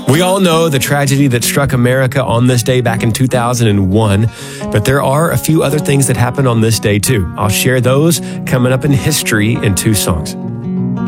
We all know the tragedy that struck America on this day back in 2001, but there are a few other things that happened on this day too. I'll share those coming up in history in two songs.